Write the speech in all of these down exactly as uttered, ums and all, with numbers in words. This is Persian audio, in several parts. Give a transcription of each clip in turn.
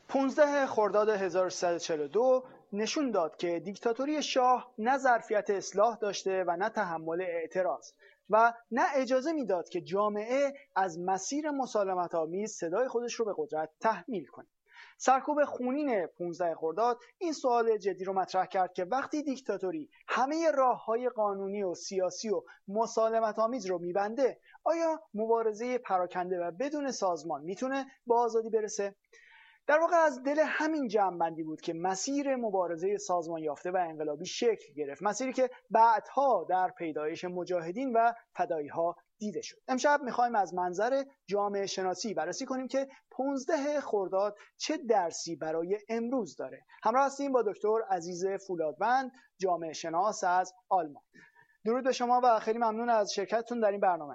پانزده خرداد هزار و سیصد و چهل و دو نشون داد که دیکتاتوری شاه نه ظرفیت اصلاح داشته و نه تحمل اعتراض و نه اجازه میداد که جامعه از مسیر مسالمت‌آمیز صدای خودش رو به قدرت تحمیل کنه. سرکوب خونین پانزده خرداد این سوال جدی رو مطرح کرد که وقتی دیکتاتوری همه راه‌های قانونی و سیاسی و مسالمت‌آمیز رو میبنده، آیا مبارزه پراکنده و بدون سازمان میتونه به آزادی برسه؟ در واقع از دل همین جمع‌بندی بود که مسیر مبارزه سازمان یافته و انقلابی شکل گرفت، مسیری که بعدها در پیدایش مجاهدین و فدایی‌ها دیده شد. امشب می‌خوایم از منظر جامعه شناسی بررسی کنیم که پانزده خرداد چه درسی برای امروز داره. همراه هستیم با دکتر عزیز فولادوند، جامعه شناس از آلمان. درود به شما و خیلی ممنون از شرکتتون در این برنامه.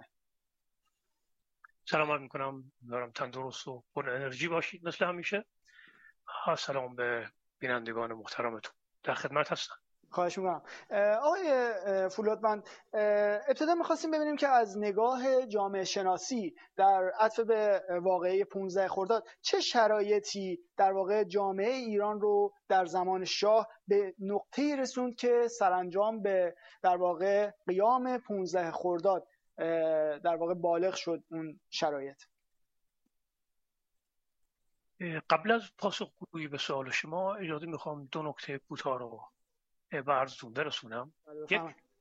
سلام عرض می‌کنم، دارم تندرست و پر انرژی باشید مثل همیشه. سلام به بینندگان محترمتون، در خدمت هستم. خواهش میکنم. آقای فولادوند، ابتدا میخواستیم ببینیم که از نگاه جامعه شناسی در عطف به واقعه پانزده خرداد چه شرایطی در واقع جامعه ایران رو در زمان شاه به نقطه‌ای رسوند که سرانجام به در واقع قیام پانزده خرداد در واقع بالغ شد اون شرایط. قبل از پاسخگویی به سوال شما اجازه میخوام دو نکته کوتاه رو به عرضتون برسونم. یک،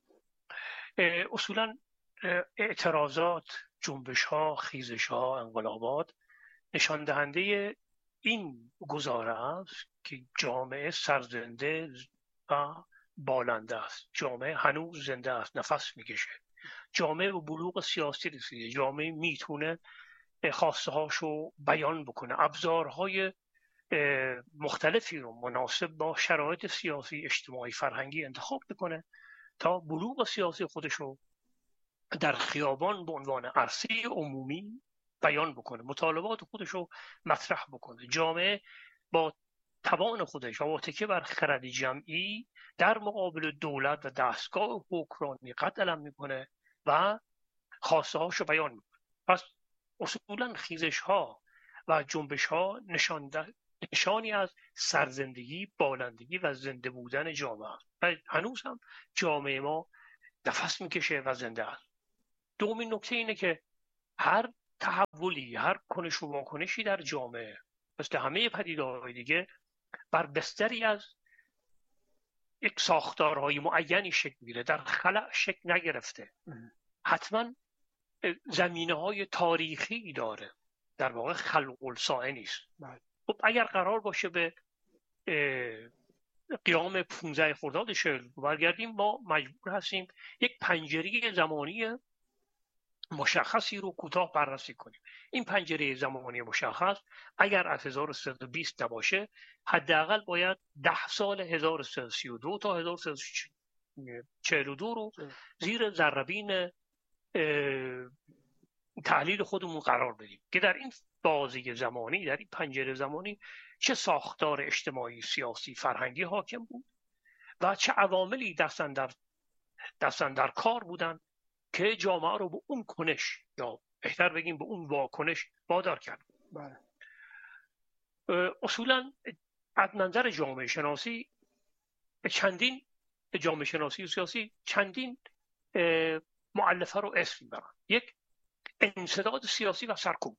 اصولا اعتراضات، جنبش ها، خیزش ها، انقلابات نشان دهنده این گزاره است که جامعه سرزنده و بالنده است. جامعه هنوز زنده است، نفس میکشه. جامعه به بلوغ سیاسی رسیده. جامعه میتونه خواسته هاشو بیان بکنه، ابزارهای مختلفی رو مناسب با شرایط سیاسی، اجتماعی، فرهنگی انتخاب بکنه تا بلوغ سیاسی خودشو در خیابان به عنوان عرصه عمومی بیان بکنه، مطالبات خودشو مطرح بکنه. جامعه با توان خودش و با تکیه بر خرد جمعی در مقابل دولت و دستگاه حکمرانی قد علم میکنه و خواسته هاشو بیان میکنه. پس اصولا خیزش ها و جنبش ها نشان نشانی از سرزندگی، بالندگی و زنده بودن جامعه است و هنوز هم جامعه ما نفس میکشه و زنده است. دومین نکته اینه که هر تحولی، هر کنش و واکنشی در جامعه مثل همه پدیده‌های دیگه بر بستری از یک ساختارهای معینی شکل میگیره، در خلأ شکل نگرفته. حتما زمینه های تاریخی داره، در واقع خلق الساعه نیست. خب اگر قرار باشه به قیام پانزده خرداد شعر برگردیم، ما مجبور هستیم یک پنجره زمانی مشخصی رو کوتاه بررسی کنیم. این پنجره زمانی مشخص اگر از هزار و سیصد و بیست نباشه، حداقل باید ده سال هزار و سیصد و سی و دو تا هزار و سیصد و چهل و دو رو زیر ذره‌بین تحلیل خودمون قرار بدیم که در این بازی زمانی، در این پنجره زمانی چه ساختار اجتماعی، سیاسی، فرهنگی حاکم بود و چه عواملی دستن در دستن در کار بودن که جامعه رو به اون کنش، یا بهتر بگیم به اون واکنش وادار کرد. بله. اصولا از منظر جامعه شناسی چندین جامعه شناسی و سیاسی چندین مؤلفه رو اسم میبرن. یک، انسداد سیاسی و سرکوب.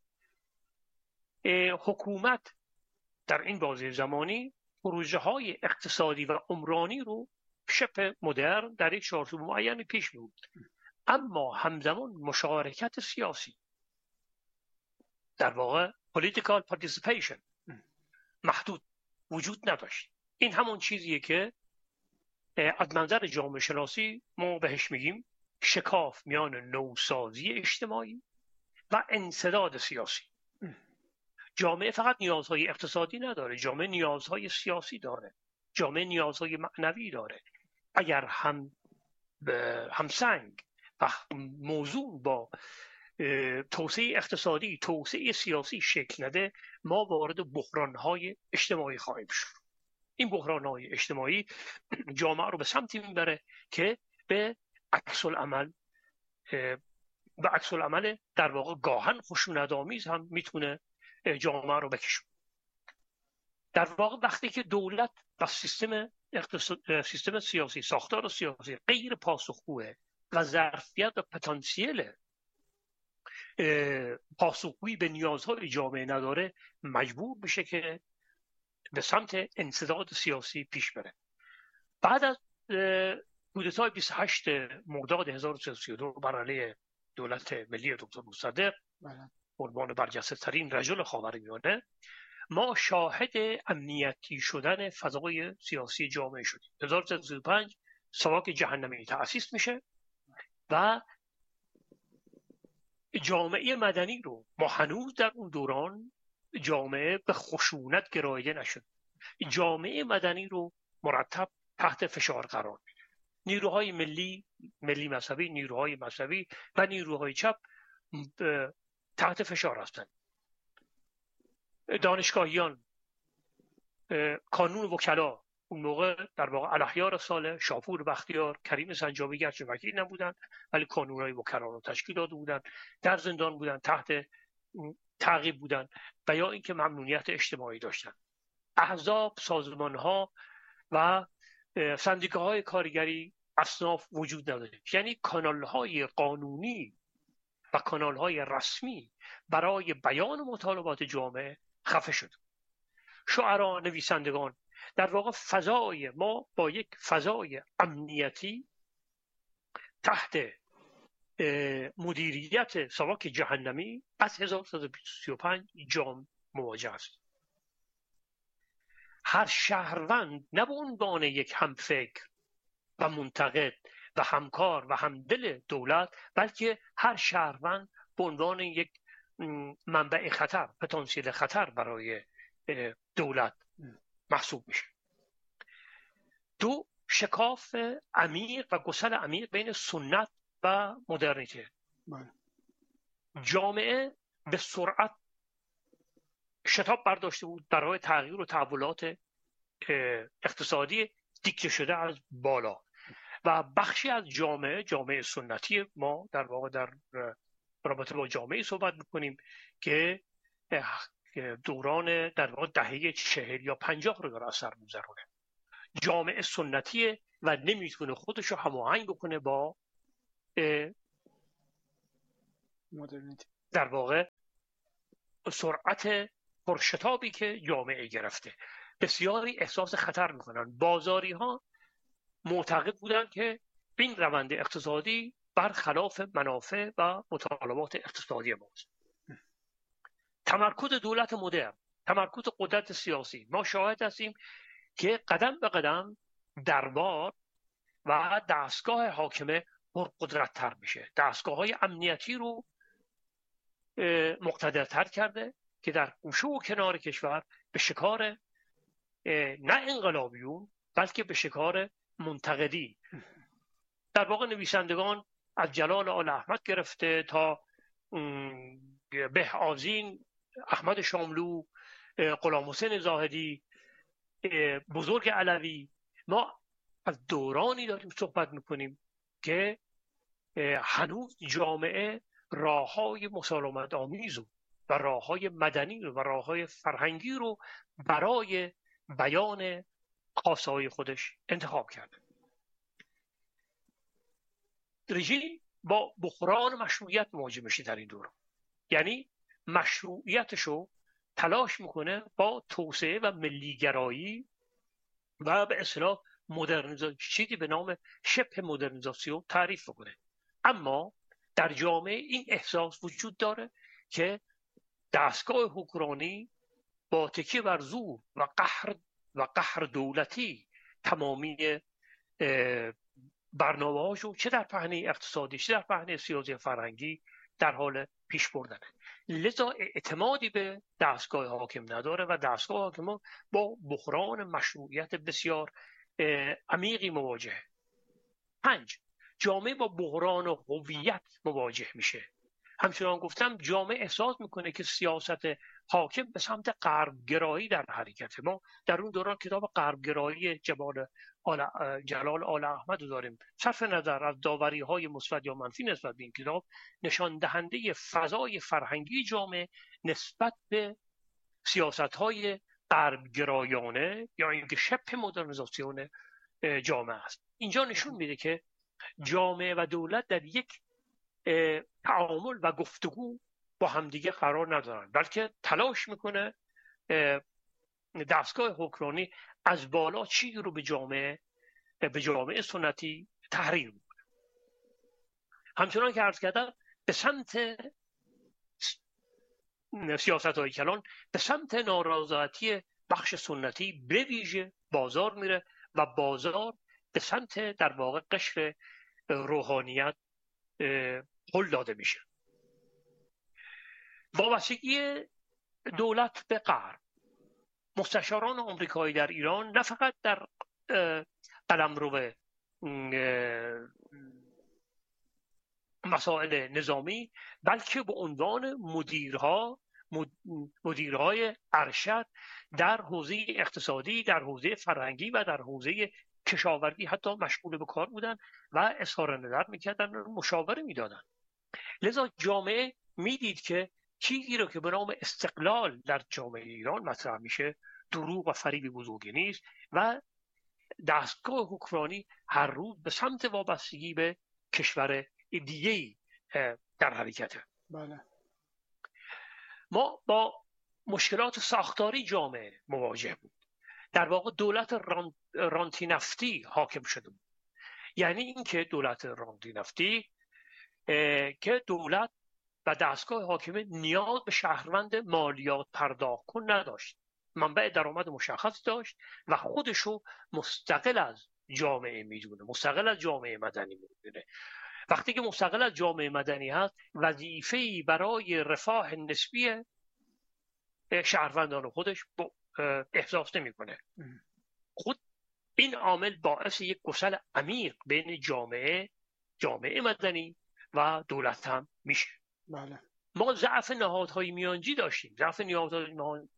حکومت در این بازی زمانی پروژه های اقتصادی و عمرانی رو شبه مدرن در یک چارچوب معینی پیش می‌برد، اما همزمان مشارکت سیاسی، در واقع political participation، محدود وجود نداشت. این همون چیزیه که از منظر جامعه شناسی ما بهش میگیم شکاف میان نوسازی اجتماعی و انسداد سیاسی. جامعه فقط نیازهای اقتصادی نداره، جامعه نیازهای سیاسی داره، جامعه نیازهای معنوی داره. اگر هم همسنگ و موضوع با توسعه اقتصادی، توسعه سیاسی شکل نده، ما وارد بحران‌های اجتماعی خواهیم شد. این بحران‌های اجتماعی جامعه رو به سمتی میبره که به عکس العمل به عکس العمل در واقع گاهن خشونت‌آمیز هم میتونه جامعه رو بکشه. در واقع وقتی که دولت و سیستم اقتصاد، سیستم سیاسی، ساختار سیاسی غیر پاسخگوه و ظرفیت و پتانسیل پاسخگویی به نیازهای جامعه نداره، مجبور بشه که به سمت انسداد سیاسی پیش بره. بعد از کودتای بیست و هشت مرداد هزار و سیصد و سی و دو بر علیه دولت ملی دکتر مصدق، عنوان برجسته ترین رجل خاورمیانه، ما شاهد امنیتی شدن فضای سیاسی جامعه شدیم. هزار و سیصد و سی و پنج ساواک جهنمی تأسیس میشه و جامعه مدنی رو ما هنوز در اون دوران جامعه به خشونت گراییده نشد. جامعه مدنی رو مرتب تحت فشار قرار میده. نیروهای ملی، ملی مذهبی، نیروهای مذهبی و نیروهای چپ تحت فشار هستند. دانشگاهیان، کانون وکلا، اون موقع در واقع الاحیار صالح، شاپور بختیار، کریم سنجابی گرچه وکیل نبودن ولی کانونهای وکلا رو تشکیل داده بودن، در زندان بودن، تحت تعقیب بودن و یا اینکه ممنوعیت اجتماعی داشتن. احزاب، سازمانها و سندیکاهای کارگری، اصناف وجود نداره. یعنی کانالهای قانونی و کانالهای رسمی برای بیان مطالبات جامعه خفه شد. شعرا، نویسندگان، در واقع فضای ما با یک فضای امنیتی تحت مدیریت ساواک جهنمی از هزار و سیصد و سی و پنج جام مواجه است. هر شهروند نه به عنوان یک همفکر و منتقد و همکار و همدل دولت، بلکه هر شهروند به عنوان یک منبع خطر، پتانسیل خطر برای دولت محسوب میشه. دو، شکاف عمیق و گسل عمیق بین سنت و مدرنیته. جامعه به سرعت شتاب برداشته بود برای تغییر و تحولات اقتصادی دیکته شده از بالا و بخشی از جامعه، جامعه سنتی، ما در واقع در رابطه با جامعه صحبت میکنیم که دوران در واقع دهه چهل یا پنجاه رو در اثر میگذرونه. جامعه سنتیه و نمیتونه خودش رو هماهنگ بکنه با مدرنیته، در واقع سرعت پرشتابی که جامعه گرفته. بسیاری احساس خطر میکنن. بازاری ها معتقد بودن که این روند اقتصادی برخلاف منافع و مطالبات اقتصادی ماست. تمرکز دولت مدرن، تمرکز قدرت سیاسی، ما شاهد هستیم که قدم به قدم دربار و دستگاه حاکمه پرقدرت تر میشه. دستگاه های امنیتی رو مقتدرتر کرده که در گوشه و کنار کشور به شکار نه انقلابیون بلکه به شکار منتقدی، در واقع نویسندگان از جلال آل احمد گرفته تا به آذین، احمد شاملو، غلام حسین زاهدی، بزرگ علوی، ما از دورانی داریم صحبت میکنیم که هنوز جامعه راههای مسالمت آمیز و راههای مدنی و راههای فرهنگی رو برای بیان خواسته‌های خودش انتخاب کرده. رژیم با بحران مشروعیت مواجه میشه در این دوران. یعنی مشروعیتشو تلاش میکنه با توسعه و ملیگرایی و به اصطلاح مدرنیزاسیون، چیزی به نام شبه مدرنیزاسیون تعریف بکنه. اما در جامعه این احساس وجود داره که دستگاه حکمرانی با تکیه بر زور و قهر و قهر دولتی تمامی برنامه‌هاشو چه در پهنه اقتصادی چه در پهنه سیاسی فرهنگی در حال پیش بردنه. لذا اعتمادی به دستگاه حاکم نداره و دستگاه حاکم با بحران مشروعیت بسیار عمیقی مواجهه. پنج، جامعه با بحران هویت مواجه میشه. همچنان گفتم جامعه احساس میکنه که سیاست حاکم به سمت غربگرایی در حرکت. ما در اون دوران کتاب غربگرایی جلال آل جلال آل احمد رو داریم. صرف نظر از داوری های مثبت یا منفی نسبت به این کتاب، نشان دهنده فضای فرهنگی جامعه نسبت به سیاست های غربگرایانه یا اینکه شبه مدرنیزاسیون جامعه است. اینجا نشون میده که جامعه و دولت در یک تعامل و گفتگو با همدیگه قرار ندارن، بلکه تلاش میکنه دستگاه حکمرانی از بالا چیزی رو به جامعه به جامعه سنتی تحریر میکنه. همچنان که عرض کردم به سمت سیاست‌های کلان به سمت نارضایتی بخش سنتی به ویژه بازار میره و بازار به سمت در واقع قشر روحانیت هل داده میشه. وابستگی دولت به غرب، مستشاران آمریکایی در ایران نه فقط در قلمرو مسائل نظامی بلکه به عنوان مدیرها مدیرهای ارشد در حوزه اقتصادی، در حوزه فرهنگی و در حوزه کشاورزی حتی مشغول به کار بودن و اظهار نظر میکردن، مشاوره میدادن. لذا جامعه میدید که چیزی رو که به نام استقلال در جامعه ایران مطرح میشه دروغ و فریب بزرگی نیست و دستگاه حکمرانی هر روز به سمت وابستگی به کشور دیگه‌ای در حرکته. بله. ما با مشکلات ساختاری جامعه مواجه بود. در واقع دولت رانتی نفتی حاکم شده بود. یعنی اینکه دولت رانتی نفتی که دولت و دستگاه حاکمه نیاز به شهروند مالیات پرداخت کن نداشت، منبع درآمد مشخص داشت و خودشو مستقل از جامعه میدونه، مستقل از جامعه مدنی میدونه. وقتی که مستقل از جامعه مدنی هست وظیفه‌ای برای رفاه نسبی شهروندان خودش احساس نمی‌کنه. خود این عامل باعث یک گسل عمیق بین جامعه جامعه مدنی و دولت هم میشه. بله. ما ضعف نهادهای میانجی داشتیم، ضعف نهادهای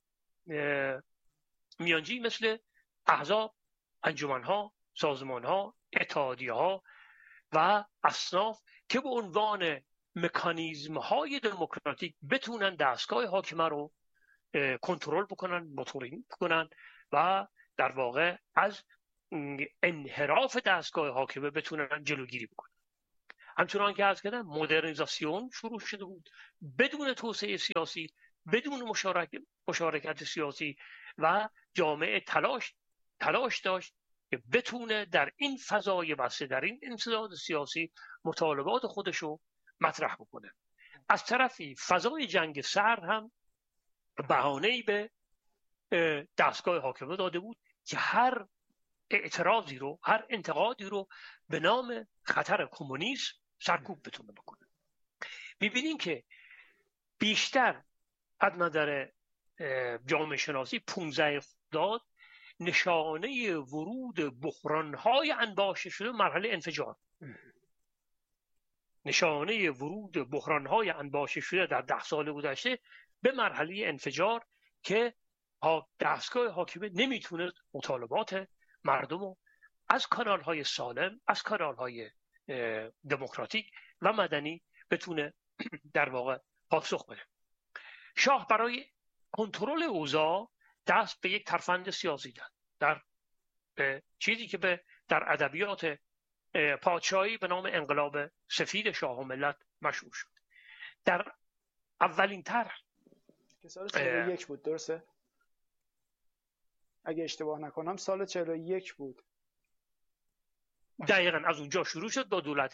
میانجی مثل احزاب، انجمنها، سازمانها، اتحادیه‌ها و اصناف که به عنوان مکانیزم‌های دموکراتیک بتونن دستگاه حاکمه رو کنترل بکنن، موتورینگ بکنن و در واقع از انحراف دستگاه حاکمه بتونن جلوگیری بکنن. همچنان که عرض کردم مدرنیزاسیون شروع شده بود بدون توسعه سیاسی، بدون مشارکت مشارکت سیاسی و جامعه تلاش تلاش داشت که بتونه در این فضای بسته، در این انسداد سیاسی مطالبات خودشو مطرح بکنه. از طرفی فضای جنگ سرد هم بهانه‌ای به دستگاه حاکمه داده بود که هر اعتراضی رو، هر انتقادی رو به نام خطر کمونیسم سرکوب بتونه بکنه. می‌بینیم که بیشتر از نظر جامعه شناسی پانزده خرداد نشانه ورود بحران‌های انباشته شده مرحله انفجار، نشانه ورود بحران‌های انباشته شده در ده سال گذشته به مرحله انفجار که دستگاه حاکمه نمیتونه مطالبات مردم رو از کانال‌های سالم، از کانال‌های دموکراتیک و مدنی بتونه در واقع پاسخ بده. شاه برای کنترل اوضاع دست به یک ترفند سیاسی داد، در چیزی که به در ادبیات پادشاهی به نام انقلاب سفید شاه و ملت مشهور شد. در اولین طرح که سال چهل و یک بود، درسته؟ اگه اشتباه نکنم سال چهل و یک بود. دقیقاً از اونجا شروع شد با دولت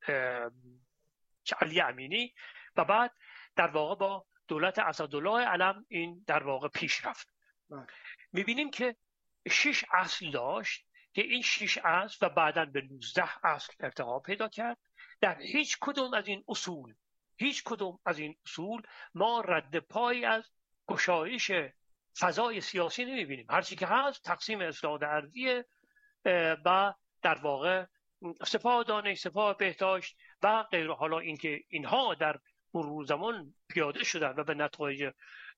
علی امینی و بعد در واقع با دولت اسدالله علم این در واقع پیش رفت. میبینیم که شش اصل داشت که این شش اصل و بعداً به نوزده اصل ارتقا پیدا کرد. در هیچ کدوم از این اصول هیچ کدوم از این اصول ما رد پایی از گشایش فضای سیاسی نمیبینیم. هرچی که هست تقسیم اصلاحات ارضی و در واقع سپاه دانش، سپاه بهداشت و غیره. حالا اینکه اینها در مرور زمان پیاده شدن و به نتایج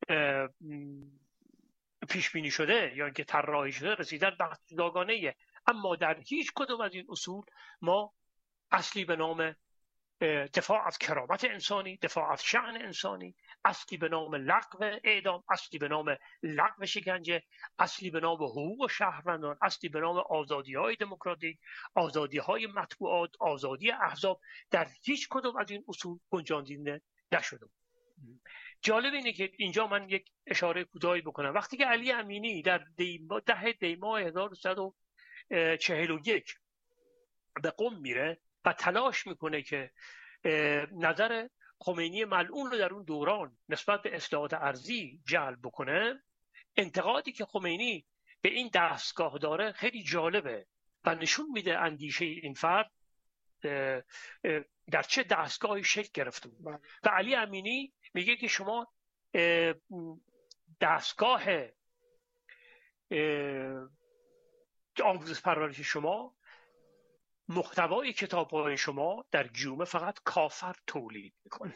پیش بینی شده یا اینکه طراحی شده رسیدن بحث جداگانه‌ایه، اما در هیچ کدوم از این اصول ما اصلی به نام دفاع از کرامت انسانی، دفاع از شأن انسانی، اصلی به نام لغو اعدام، اصلی به نام لغو شکنجه، اصلی به نام حقوق شهروندان، اصلی به نام آزادی‌های دموکراتیک، آزادی‌های مطبوعات، آزادی احزاب، در هیچ کدوم از این اصول گنجانده نشده. جالب اینه که اینجا من یک اشاره کوتاهی بکنم. وقتی که علی امینی در دیما ده دیماه هزار و سیصد و چهل و یک به قم میره و تلاش میکنه که نظر خمینی ملعون رو در اون دوران نسبت به اصلاحات ارضی جلب بکنه، انتقادی که خمینی به این دستگاه داره خیلی جالبه و نشون میده اندیشه این فرد در چه دستگاهی شکل گرفته بود. و علی امینی میگه که شما دستگاه آموزش پرورش شما، محتوای کتاب‌های شما در جامعه فقط کافر تولید میکنه.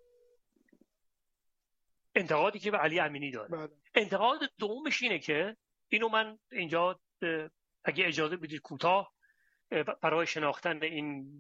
انتقادی که به علی امینی داره. انتقاد دومش اینه که اینو من اینجا اگه اجازه بدید کوتاه برای شناختن این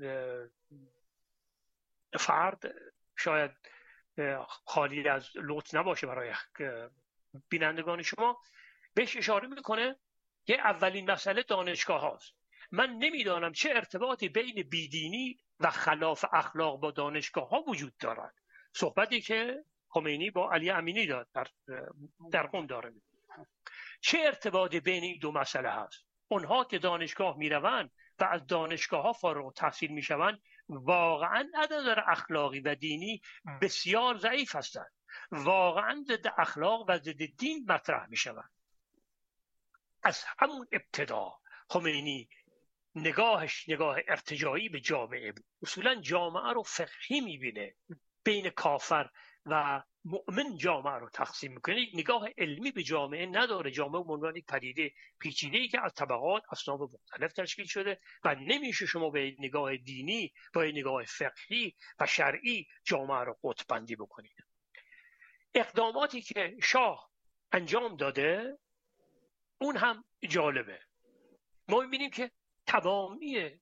فرد شاید خالی از لطف نباشه برای بینندگان شما، بهش اشاره میکنه که اولین مسئله دانشگاه هاست. من نمیدانم چه ارتباطی بین بیدینی و خلاف اخلاق با دانشگاه ها وجود دارد. صحبتی که خمینی با علی امینی داد در در قم داره. چه ارتباطی بین این دو مسئله هست؟ اونها که دانشگاه میروند و از دانشگاه ها فارغ التحصیل میشوند واقعا از نظر اخلاقی و دینی بسیار ضعیف هستند، واقعا ضد اخلاق و ضد دین مطرح میشوند. از همون ابتدا خمینی نگاهش نگاه ارتجاعی به جامعه بود. اصولا جامعه رو فقهی میبینه، بین کافر و مؤمن جامعه رو تقسیم میکنه، نگاه علمی به جامعه نداره. جامعه به عنوان یک پدیده پیچیده‌ای که از طبقات اصناف مختلف تشکیل شده و نمیشه شما به نگاه دینی با نگاه فقهی و شرعی جامعه رو قطب بندی بکنید. اقداماتی که شاه انجام داده اون هم جالبه. ما می‌بینیم که تمامی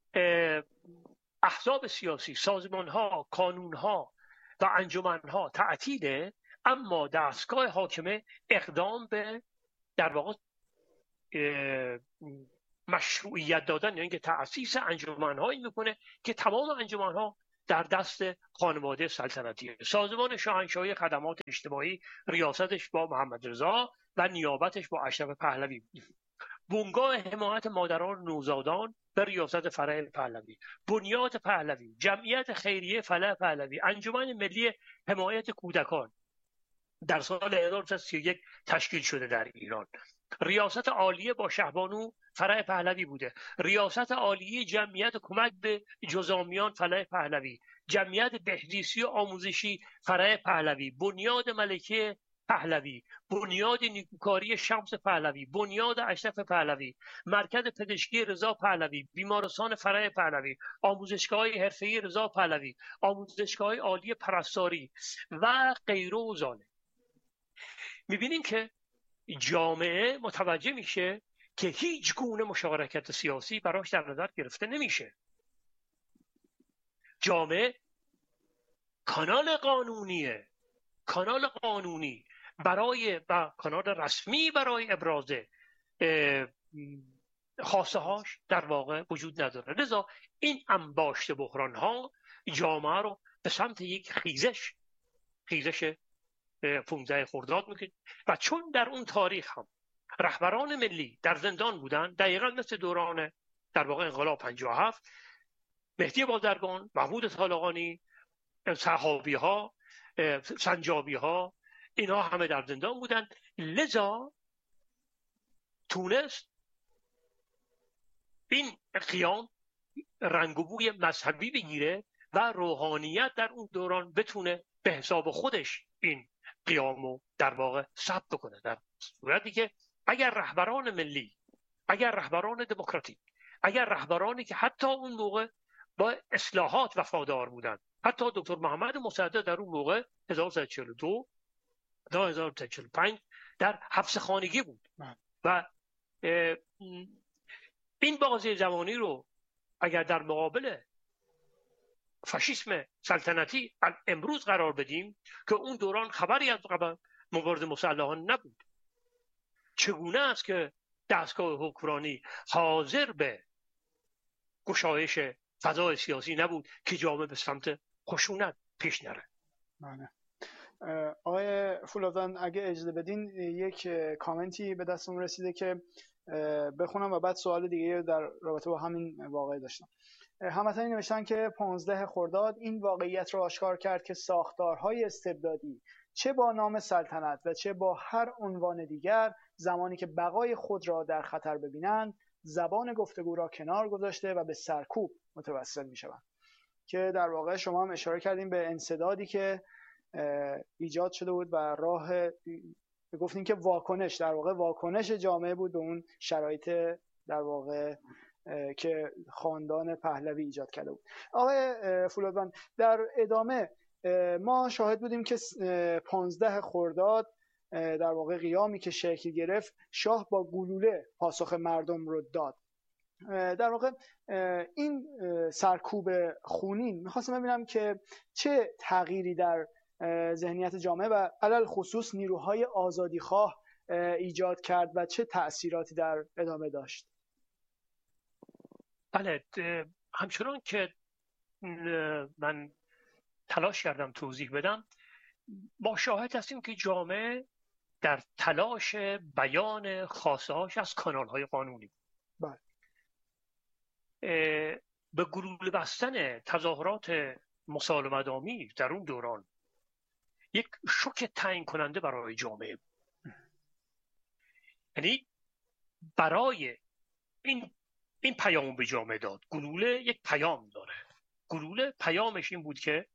احزاب سیاسی، سازمان‌ها، کانون‌ها و انجمن‌ها تعطیله، اما دستگاه حاکمه اقدام به در واقع مشروعیت دادن، یعنی که تأسیس انجمن‌هایی میکنه که تمام انجمن‌ها در دست خانواده سلطنتیه. سازمان شاهنشاهی خدمات اجتماعی ریاستش با محمد رضا و نیابتش با اشرف پهلوی، بنگاه حمایت مادران نوزادان به ریاست فرح پهلوی، بنیاد پهلوی، جمعیت خیریه فلاح پهلوی، انجمن ملی حمایت کودکان در سال هزار و سیصد و سی و یک تشکیل شده در ایران. ریاست عالیه با شهبانو فرح پهلوی بوده، ریاست عالیه جمعیت کمک به جزامیان فلاح پهلوی، جمعیت بهزیستی و آموزشی فرح پهلوی، بنیاد ملکه پهلوی، بنیاد نیکوکاری شمس پهلوی، بنیاد اشرف پهلوی، مرکز پزشکی رضا پهلوی، بیمارستان فرح پهلوی، آموزشگاه حرفه‌ای رضا پهلوی، آموزشگاه عالی پرستاری و غیره و ذالک. می‌بینیم که جامعه متوجه میشه که هیچ گونه مشارکت سیاسی براش در نظر گرفته نمیشه. جامعه کانال قانونیه، کانال قانونی برای و کانال رسمی برای ابراز خواسته هاش در واقع وجود نداره. لذا این انباشت بحران ها جامعه رو به سمت یک خیزش خیزش پانزده خرداد میکنه و چون در اون تاریخ هم رهبران ملی در زندان بودن، دقیقا مثل دوران در واقع انقلاب پنجاه و هفت، مهدی بازرگان، محمود طالقانی، صحابی ها، سنجابی ها، اینها همه در زندان بودن. لذا تونست این قیام رنگ و بوی مذهبی بگیره و روحانیت در اون دوران بتونه به حساب خودش این قیامو در واقع ثبت کنه، در صورتی که اگر رهبران ملی، اگر رهبران دموکراتیک، اگر رهبرانی که حتی اون موقع با اصلاحات وفادار بودند، حتی دکتر محمد مصدق در اون موقع هزار و سیصد و چهل و دو تا هزار و سیصد و چهل و پنج در حبس خانگی بود و این بازی زمانی رو اگر در مقابل فاشیسم سلطنتی امروز قرار بدیم که اون دوران خبری از مبارزه مسلحانه نبود. چگونه است که دستگاه حکمرانی حاضر به گشایش فضای سیاسی نبود که جامعه به سمت خشونت پیش نره؟ بله. آقای فولادان اگه اجازه بدین یک کامنتی به دستم رسیده که بخونم و بعد سوال دیگه در رابطه با همین واقعه داشتم. هموطنی نوشتن که پانزده خرداد این واقعیت را آشکار کرد که ساختارهای استبدادی چه با نام سلطنت و چه با هر عنوان دیگر زمانی که بقای خود را در خطر ببینند زبان گفتگو را کنار گذاشته و به سرکوب متوسل می شوند. که در واقع شما هم اشاره کردیم به انسدادی که ایجاد شده بود و راه گفتیم که واکنش در واقع واکنش جامعه بود به اون شرایط در واقع که خاندان پهلوی ایجاد کرده بود. آقای فولادوند در ادامه ما شاهد بودیم که پانزده خرداد در واقع قیامی که شکل گرفت شاه با گلوله پاسخ مردم رو داد. در واقع این سرکوب خونین میخواستم ببینم که چه تغییری در ذهنیت جامعه و علل خصوص نیروهای آزادیخواه ایجاد کرد و چه تأثیراتی در ادامه داشت. بله، همچنان که من تلاش کردم توضیح بدم با شاهد هستیم که جامعه در تلاش بیان خواسته‌هاش از کانال‌های قانونی بله. به گلوله بستن تظاهرات مسالمت‌آمیز در اون دوران یک شوک تعیین کننده برای جامعه بود. یعنی برای این این پیام به جامعه داد. گلوله یک پیام داره. گلوله پیامش این بود که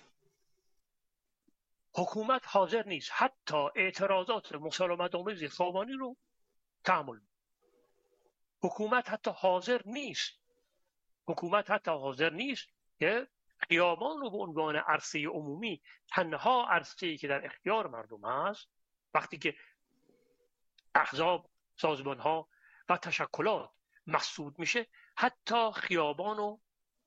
حکومت حاضر نیست حتی اعتراضات مسالمت‌آمیز خیابانی رو تحمل. حکومت حتی حاضر نیست حکومت حتی حاضر نیست که خیابان رو به عنوان عرصه عمومی، تنها عرصه‌ای که در اختیار مردم هست، وقتی که احزاب، سازمان‌ها و تشکلات مسدود میشه، حتی خیابان و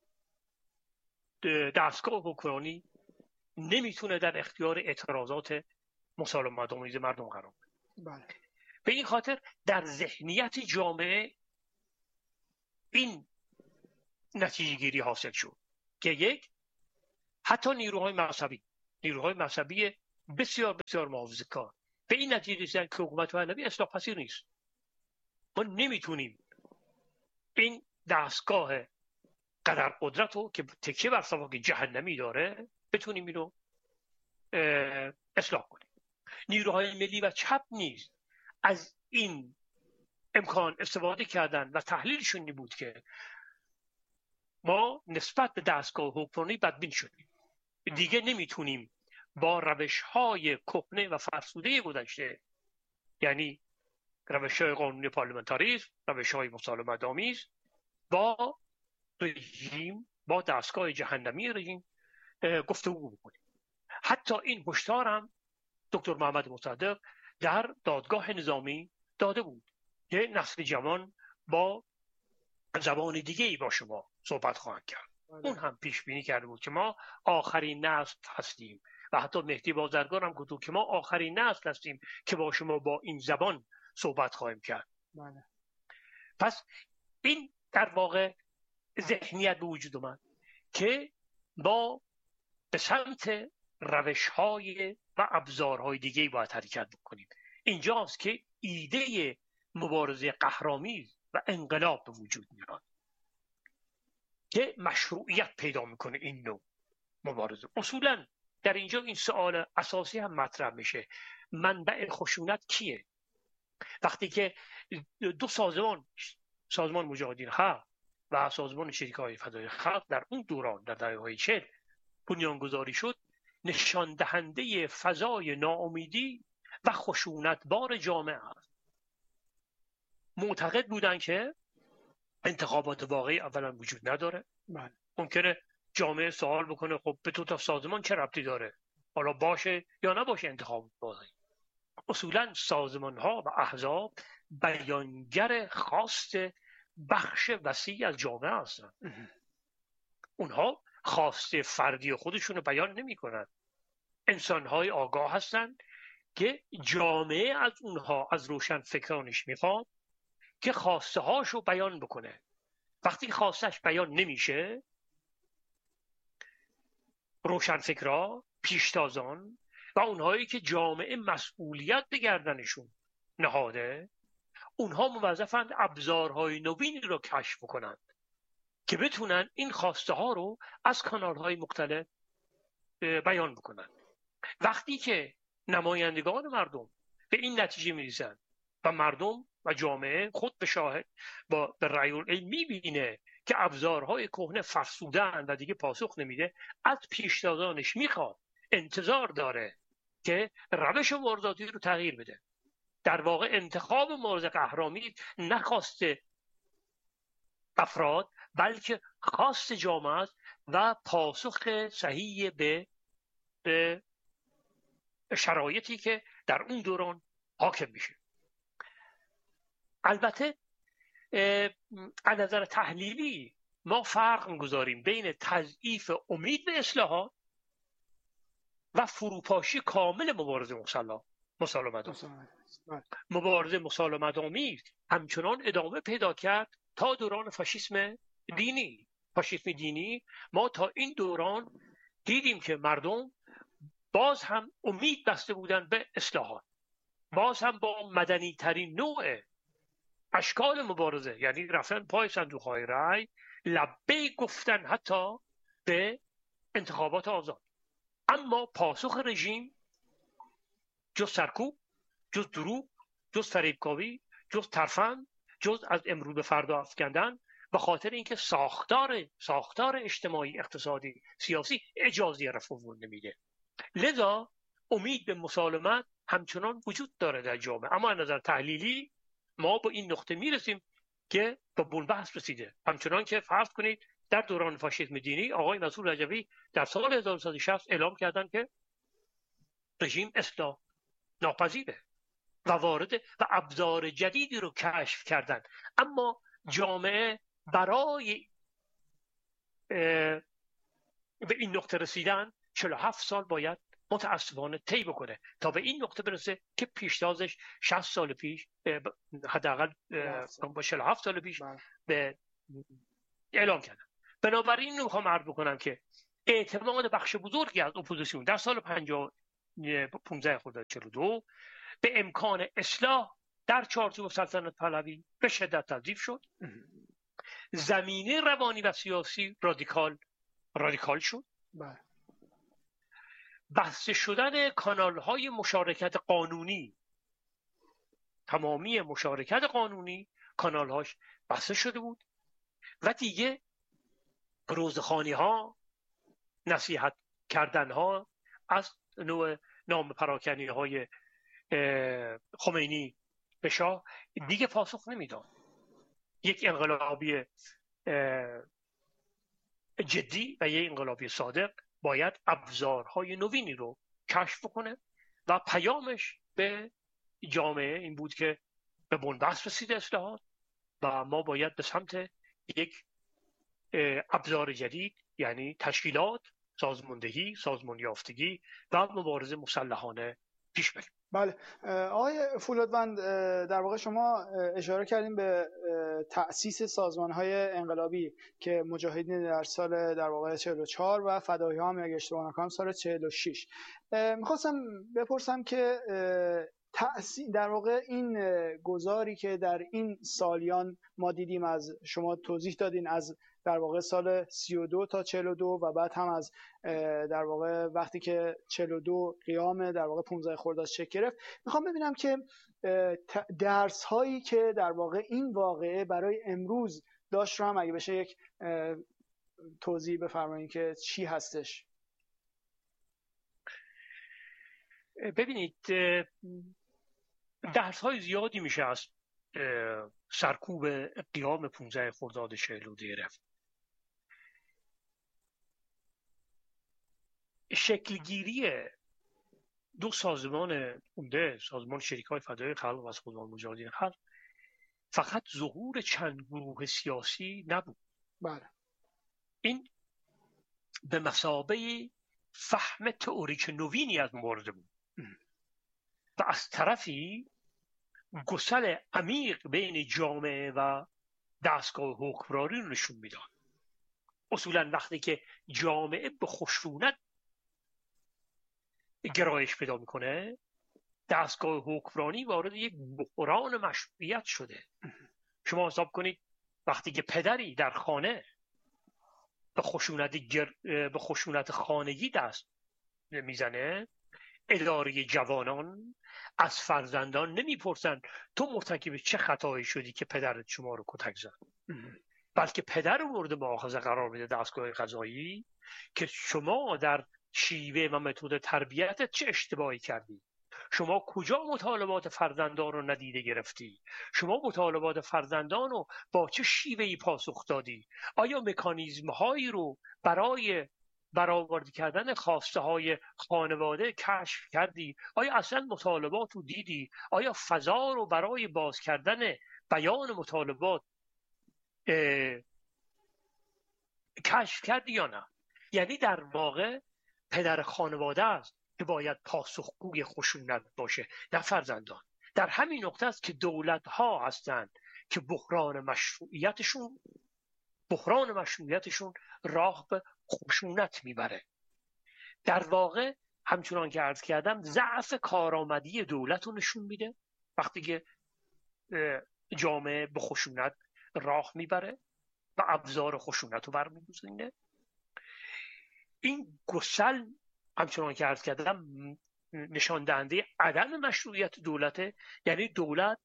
دستگاه حکمرانی نمیتونه در اختیار اعتراضات مسالمت‌آمیز مردم قرار بده. بله. به این خاطر در ذهنیت جامعه این نتیجه گیری حاصل شد که یک، حتی نیروهای مذهبی نیروهای مذهبی بسیار بسیار محافظه‌کار به این نتیجه رسیدن که حکومت پهلوی اصلاح پذیر نیست. ما نمیتونیم این دستگاه قدر قدرت رو که تکیه بر سفاک جهنمی داره بتونیم اینو اصلاح کنیم. نیروهای ملی و چپ نیز از این امکان استفاده کردن و تحلیلشون این بود که ما نسبت به دستگاه حکمرانی بدبین شدیم، دیگه نمیتونیم با روش‌های کهنه و فرسوده گذشته، یعنی روش‌های قانونی پارلمانتاریسم، روش‌های مسالمت‌آمیز، با رژیم، با دستگاه جهنمی رژیم گفتگو بکنیم. حتی این هشدار هم دکتر محمد مصدق در دادگاه نظامی داده بود که نسل جوان با زبان دیگه‌ای با شما صحبت خواهند کرد. اون هم پیش بینی کرده بود که ما آخرین نسل هستیم و حتی مهدی بازرگان هم گفت که ما آخرین نسل هستیم که با شما با این زبان صحبت خواهیم کرد. بله. پس این در واقع ذهنیت به وجود اومد که ما به سمت روش‌های و ابزارهای دیگه‌ای باید حرکت بکنیم. اینجاست که ایده مبارزه قهرآمیز و انقلاب به وجود میاد که مشروعیت پیدا میکنه این نوع مبارزه. اصولا در اینجا این سوال اساسی هم مطرح میشه، منبع خشونت کیه؟ وقتی که دو سازمان، سازمان مجاهدین خلق و سازمان شریکای فدای خلق در اون دوران در دهه‌های چهل بنیانگذاری شد، نشان دهنده فضای ناامیدی و خشونتبار جامعه است. معتقد بودن که انتخابات واقعی اولا وجود نداره. بله. ممکنه جامعه سوال بکنه خب به تو تا سازمان چه ربطی داره؟ حالا باشه یا نباشه انتخابات واقعی. اصولا سازمان ها و احزاب بیانگر خواست بخش وسیع از جامعه هستند. اونها خواسته فردی خودشون رو بیان نمی کنن. انسان‌های آگاه هستند که جامعه از اونها، از روشن فکرانش میخواد که خواسته هاشو بیان بکنه. وقتی خواستش بیان نمیشه، روشن فکرها، پیشتازان و اونهایی که جامعه مسئولیت به گردنشون نهاده، اونها موظفند ابزارهای نوینی رو کشف کنند که بتونن این خواسته ها رو از کانال های مختلف بیان بکنن. وقتی که نمایندگان مردم به این نتیجه میرسن و مردم و جامعه خود به شاهد با به رأی العین میبینه که ابزارهای کهنه فرسودن و دیگه پاسخ نمیده، از پیشتازانش میخواد، انتظار داره که روش مبارزاتی رو تغییر بده. در واقع انتخاب مبارزه قهرامی نخواست افراد بلکه خواست جامعه است و پاسخ صحیح به به شرایطی که در اون دوران حاکم میشه. البته از نظر تحلیلی ما فرق می‌گذاریم بین تضعیف امید به اصلاحات و فروپاشی کامل مبارزه مسلح مسالمت مبارزه مسالمت آمیز همچنان ادامه پیدا کرد تا دوران فاشیسم دینی. فاشیسم دینی ما تا این دوران دیدیم که مردم باز هم امید بسته بودن به اصلاحات، باز هم با مدنی ترین نوع اشکال مبارزه، یعنی رفتن پای صندوق های رای، لبه گفتن حتی به انتخابات آزاد. اما پاسخ رژیم جز سرکوب، جز دروغ، جز فریبکاری، جز ترفند، جز از امروز به فردا افکندن، به خاطر اینکه ساختار ساختار اجتماعی، اقتصادی، سیاسی اجازه رفع نمیده. لذا امید به مسالمت همچنان وجود داره در جامعه. اما از نظر تحلیلی ما با این نقطه میرسیم که به بنبست رسیده. همچنان که فرض کنید در دوران فاشیسم دینی آقای مسعود رجوی در سال هزار و سیصد و شصت اعلام کردن که رژیم اصلاح ناپذیره و وارد و ابزار جدیدی رو کشف کردن. اما جامعه برای به این نقطه رسیدن چهل و هفت سال باید متاسفانه طی بکنه تا به این نقطه برسه که پیشتازش شصت سال پیش، حداقل با چهل و هفت سال پیش به اعلام کردن. بنابراین اینو میخوام عرض بکنم که اعتماد بخش بزرگی از اپوزیسیون در سال پانزده خرداد چهل و دو به امکان اصلاح در چارچوب سلطنت پهلوی به شدت تضعیف شد. زمینه روانی و سیاسی رادیکال رادیکال شد. بسته شدن کانال‌های مشارکت قانونی، تمامی مشارکت قانونی کانال‌هاش بسته شده بود و دیگه روزخوانی‌ها، نصیحت کردن‌ها از نوع نام پراکنی‌های خمینی به شاه دیگه پاسخ نمیداد. یک انقلابی جدی و یک انقلابی صادق باید ابزارهای نوینی رو کشف کنه و پیامش به جامعه این بود که به بنبست رسیده اصلاحات و ما باید به سمت یک ابزار جدید، یعنی تشکیلات، سازماندهی، سازمان یافتگی و مبارزه مسلحانه پیش بریم. بله آقای فولادوند، در واقع شما اشاره کردیم به تأسیس سازمان‌های انقلابی که مجاهدین در سال در واقع چهل و چهار و فدایی‌ها هم اگه اشتباه نکنم سال چهل و شش. می‌خواستم بپرسم که تأسیس در واقع این گذاری که در این سالیان ما دیدیم، از شما توضیح دادین از در واقع سال سی و دو تا چهل و دو و بعد هم از در واقع وقتی که چهل و دو قیام در واقع پانزده خرداد شکل گرفت، میخوام ببینم که درس هایی که در واقع این واقعه برای امروز داشت رو هم اگه بشه یک توضیح بفرمایید که چی هستش. ببینید درس های زیادی میشه از سرکوب قیام پانزده خرداد چهل و دو گرفت. شکلگیری دو سازمان عمده، سازمان شریکای فدایی خلق و سازمان مجاهدین خلق، فقط ظهور چند گروه سیاسی نبود. بله. این به مثابه فهم تئوریک نوینی از مبارزه بود و از طرفی گسل عمیق بین جامعه و دستگاه حکمرانی رو نشون میداد. اصولا وقتی که جامعه به خشونت گرایش پیدا میکنه، دستگاه حکمرانی وارد یک بحران مشروعیت شده. شما حساب کنید وقتی که پدری در خانه به خشونت گر... به خشونت خانگی دست میزنه، اداره جوانان از فرزندان نمیپرسن تو مرتکب چه خطایی شدی که پدرت شما رو کتک زد، بلکه پدر رو مورد مؤاخذه قرار میده دستگاه قضایی که شما در شیوه و متد تربیتت چه اشتباهی کردی، شما کجا مطالبات فرزندان رو ندیده گرفتی، شما مطالبات فرزندان رو با چه شیوهی پاسخ دادی، آیا مکانیزم هایی رو برای برآورده کردن خواسته های خانواده کشف کردی، آیا اصلا مطالبات رو دیدی، آیا فضا رو برای باز کردن بیان مطالبات کشف کردی یا نه؟ یعنی در واقع پدر خانواده است که باید پاسخگوی خشونت باشه، نه فرزندان. در همین نقطه است که دولت ها هستند که بحران مشروعیتشون بحران مشروعیتشون راه به خشونت میبره. در واقع همچنان که عرض کردم ضعف کارآمدی دولت رو نشون میده وقتی که جامعه به خشونت راه میبره و ابزار خشونت رو برمی‌گزینه. این گسل همچنان که عرض کردم نشان دهنده عدم مشروعیت دولته، یعنی دولت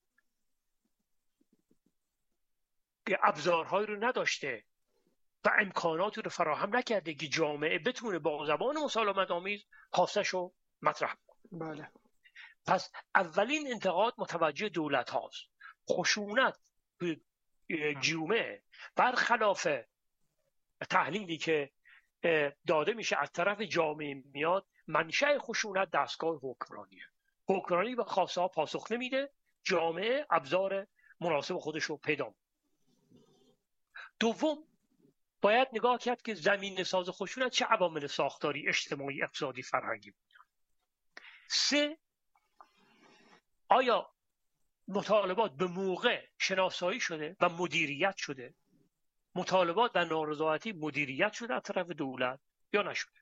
ابزارهایی رو نداشته و امکاناتی رو فراهم نکرده که جامعه بتونه با زبان مسالمت آمیز خواستش رو مطرح کنه. بله. پس اولین انتقاد متوجه دولت هاست. خشونت جامعه برخلاف تحلیلی که داده میشه از طرف جامعه میاد، منشأ خشونت دستگاه حکمرانیه. حکمرانی به خواسته ها پاسخ نمیده، جامعه ابزار مناسب خودش رو پیدا میکنه. دوم باید نگاه کرد که زمین ساز خشونت چه عوامل ساختاری، اجتماعی، اقتصادی، فرهنگی بود. سه، آیا مطالبات به موقع شناسایی شده و مدیریت شده؟ مطالبات و نارضایتی مدیریت شده از طرف دولت یا نشده؟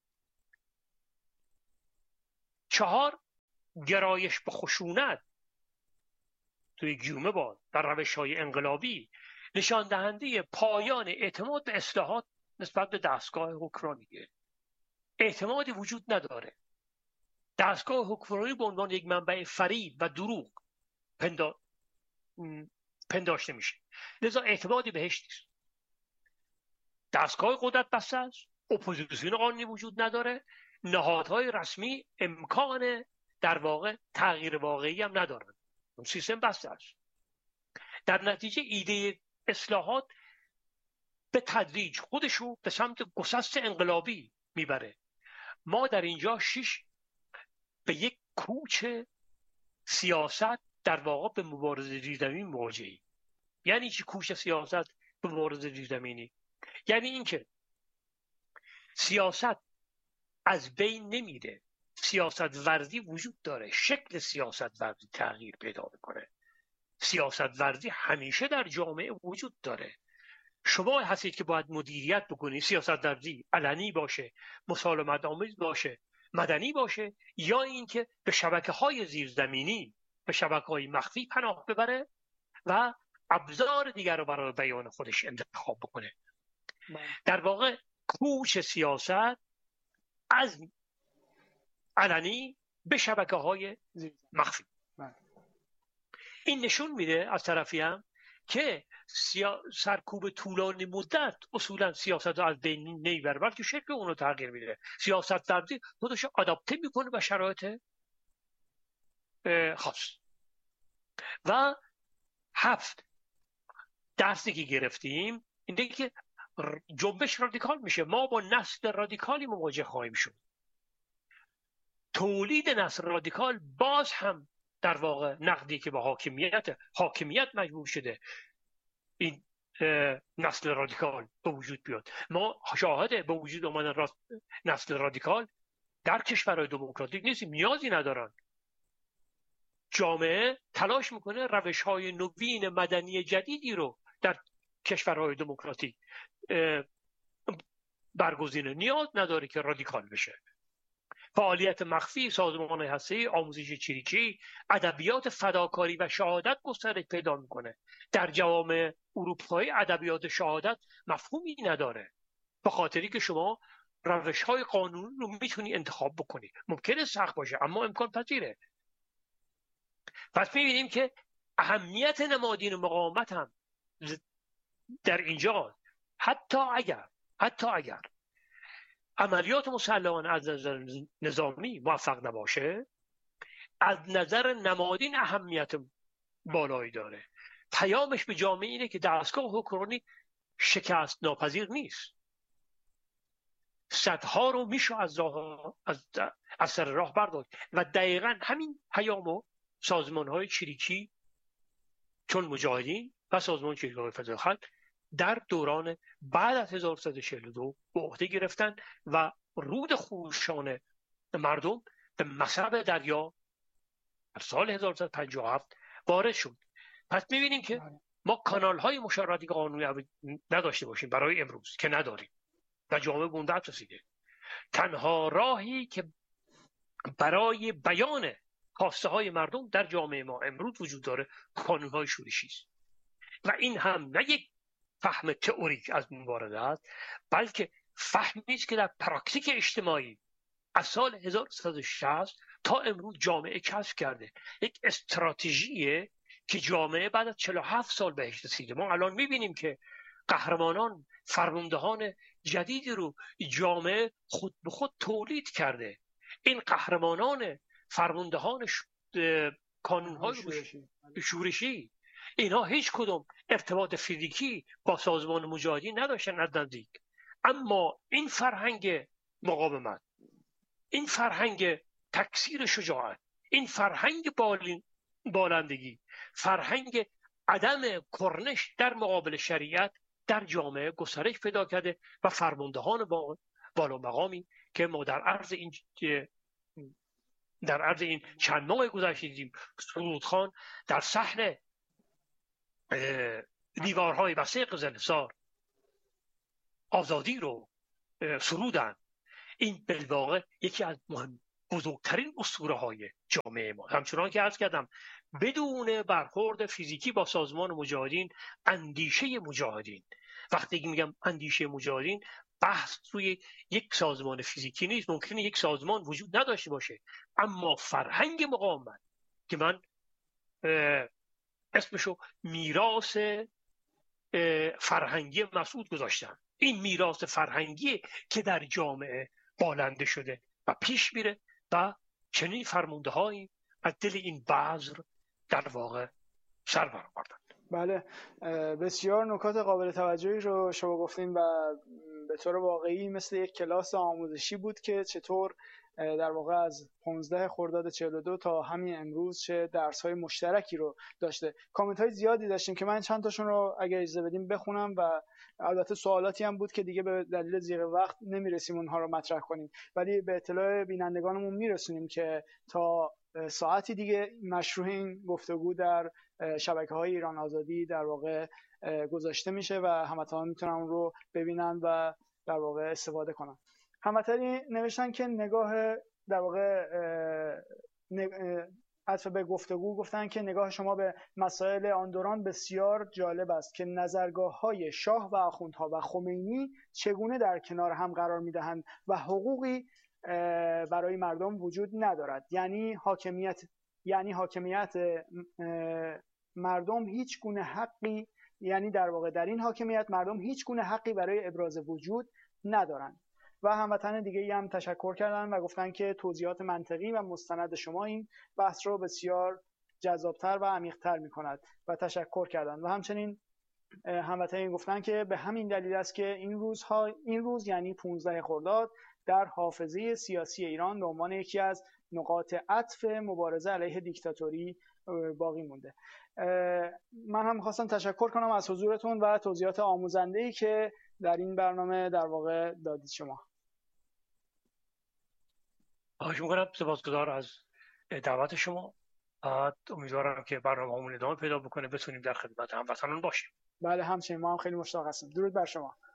چهار، گرایش به خشونت توی جامعه با در روش‌های انقلابی نشان دهنده پایان اعتماد به اصلاحات نسبت به دستگاه حکمرانیه. اعتمادی وجود نداره. دستگاه حکمرانی به عنوان یک منبع فریب و دروغ پندا... پنداشته میشه، لذا اعتمادی بهش نیست. دستگاه قدرت بسته است، اپوزیسیون قانونی وجود نداره، نهادهای رسمی امکان در واقع تغییر واقعی هم ندارن، اون سیستم بسته است. در نتیجه ایده اصلاحات به تدریج خودشو به سمت گسست انقلابی میبره. ما در اینجا شش به یک کوچ سیاست در واقع به مبارزه زیرزمینی مواجهیم. یعنی چی کوچ سیاست به مبارزه زیرزمینی؟ یعنی اینکه سیاست از بین نمیره، سیاست ورزی وجود داره، شکل سیاست ورزی تغییر پیدا میکنه. سیاست ورزی همیشه در جامعه وجود داره. شما هستید که باید مدیریت بکنید. سیاست ورزی علنی باشه، مسالمت آمیز باشه، مدنی باشه، یا اینکه به شبکه‌های زیرزمینی، به شبکه‌های مخفی پناه ببره و ابزار دیگر رو برای بیان خودش انتخاب بکنه. در واقع کوچ سیاست از علنی به شبکه‌های مخفی. این نشون میده از طرفی هم که سیا... سرکوب طولانی مدت اصولا سیاست رو از بین نمیبره، بلکه شکل اون رو تغییر میده. سیاست ورزی خودش رو آداپته میکنه به شرایط خاص. و هفت، درسی که گرفتیم اینه که جنبش رادیکال میشه. ما با نسل رادیکالی مواجه خواهیم شد. تولید نسل رادیکال باز هم در واقع نقدی که به حاکمیت حاکمیت مجبور شده این نسل رادیکال به وجود بیاد. ما شاهد به وجود آمدن نسل رادیکال در کشورهای دموکراتیک نیستیم، نیازی ندارن. جامعه تلاش میکنه روش‌های نوین مدنی جدیدی رو در کشورهای دموکراتیک برگزینه، نیاز نداره که رادیکال بشه. فعالیت مخفی سازمان هسته‌ای، آموزش چریکی، ادبیات فداکاری و شهادت گسترش پیدا میکنه. در جوامع اروپایی ادبیات شهادت مفهومی نداره، به خاطری که شما روش‌های قانونی رو میتونی انتخاب بکنی. ممکنه سخت باشه اما امکان پذیره. پس میبینیم که اهمیت نمادین مقاومت هم در اینجا، حتی اگر حتی اگر عملیات مسلحانه از نظر نظامی موفق نباشه، از نظر نمادین اهمیت بالایی داره. پیامش به جامعه اینه که دستگاه حکمرانی شکست ناپذیر نیست. صدها رو میشه از راه از, از سر راه برداشت و دقیقاً همین پیامو سازمان‌های چریکی چون مجاهدین و سازمان چریک‌های فدای خلق در دوران بعد از هزار و سیصد و چهل و دو به عهده گرفتن و رود خروشان مردم به مصب دریا در سال هزار و سیصد و پنجاه و هفت وارد شد. پس می‌بینیم که ما کانال‌های مشارکت قانونی نداشته باشیم برای امروز که نداریم و جامعه به اون دست رسیده. تنها راهی که برای بیان خواسته های مردم در جامعه ما امروز وجود داره کانون‌های شورشی است و این هم نه یک فهم تئوریک از این وارده است، بلکه فهمی است که در پراکتیک اجتماعی از سال هزار و سیصد و شصت تا امروز جامعه کشف کرده. یک استراتژیه که جامعه بعد از چهل و هفت سال بهش رسیده. ما الان می‌بینیم که قهرمانان، فرماندهان جدیدی رو جامعه خود به خود تولید کرده. این قهرمانان، فرماندهان کانون‌های شورشی. شورشی اینا هیچ کدوم ارتباط فیزیکی با سازمان مجاهدین نداشتن از نزدیک، اما این فرهنگ مقاومت، این فرهنگ تکثیر شجاعت، این فرهنگ بالین بالندگی، فرهنگ عدم کرنش در مقابل شریعت در جامعه گسترش پیدا کرده و فرماندهان با بالا مقامی که ما در عرض این در عرض این چند ماه گذشته دیدیم سرودخان در صحن دیوارهای وثیق قزل‌حصار آزادی رو سرودن. این بالواقع یکی از مهم بزرگترین اسطوره‌های جامعه ما. همچنان که عرض کردم بدون برخورد فیزیکی با سازمان مجاهدین، اندیشه مجاهدین، وقتی میگم اندیشه مجاهدین بحث روی یک سازمان فیزیکی نیست. ممکنه یک سازمان وجود نداشته باشه اما فرهنگ مقاومت که من اسمشو میراث فرهنگی مسعود گذاشتم، این میراث فرهنگی که در جامعه بالنده شده و پیش میره و چنین فرمانده هایی از دل این بذر در واقع سر برآوردن. بله، بسیار نکات قابل توجهی رو شما گفتین و به طور واقعی مثل یک کلاس آموزشی بود که چطور در واقع از پانزده خرداد چهل و دو تا همین امروز چه درس‌های مشترکی رو داشته. کامنت‌های زیادی داشتیم که من چند تاشون رو اگه اجازه بدیم بخونم و البته سوالاتی هم بود که دیگه به دلیل ضیق وقت نمیرسیم اونها رو مطرح کنیم، ولی به اطلاع بینندگانمون میرسونیم که تا ساعتی دیگه مشروع این گفتگو در شبکه‌های ایران آزادی در واقع گذاشته میشه و هموطنان میتونن اون رو ببینن و در واقع استفاده کنن. هموطنی نوشتن که نگاه در واقع عطف به گفتگو گفتن که نگاه شما به مسائل آن دوران بسیار جالب است که نظرگاه‌های شاه و آخوندها و خمینی چگونه در کنار هم قرار می‌دهند و حقوقی برای مردم وجود ندارد. یعنی حاکمیت یعنی حاکمیت مردم هیچ گونه حقی یعنی در واقع در این حاکمیت مردم هیچ گونه حقی برای ابراز وجود ندارند. و هموطن دیگه‌ای هم تشکر کردن و گفتن که توضیحات منطقی و مستند شما این بحث رو بسیار جذابتر و عمیق‌تر می‌کند و تشکر کردن. و همچنین هموطنان گفتن که به همین دلیل است که این روزها این روز یعنی پانزده خرداد در حافظه سیاسی ایران به عنوان یکی از نقاط عطف مبارزه علیه دیکتاتوری باقی مونده. من هم خواستم تشکر کنم از حضورتون و توضیحات آموزنده‌ای که در این برنامه در واقع دادید شما. خواهش می‌کنم، سپاسگزار از دعوت شما. امیدوارم که برنامه‌مون ادامه پیدا بکنه، بتونیم در خدمت هموطنان باشیم. بله همچنین، ما هم خیلی مشتاق هستیم. درود بر شما.